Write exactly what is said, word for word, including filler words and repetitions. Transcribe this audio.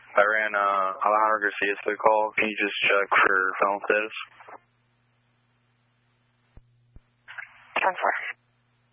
I ran uh, Alejandro Garcia's through call. Can you just check for phone status? ten four.